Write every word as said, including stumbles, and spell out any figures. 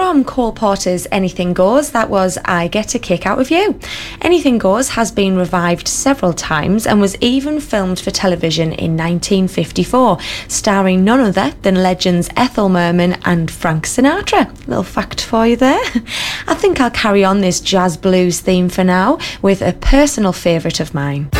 from Cole Porter's Anything Goes, that was I Get a Kick Out of You. Anything Goes has been revived several times and was even filmed for television in nineteen fifty-four, starring none other than legends Ethel Merman and Frank Sinatra. Little fact for you there. I think I'll carry on this jazz blues theme for now with a personal favourite of mine.